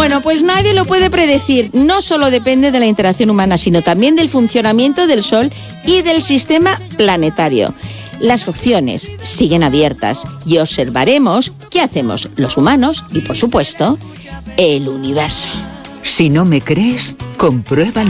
Bueno, pues nadie lo puede predecir. No solo depende de la interacción humana, sino también del funcionamiento del Sol y del sistema planetario. Las opciones siguen abiertas y observaremos qué hacemos los humanos y, por supuesto, el universo. Si no me crees, compruébalo.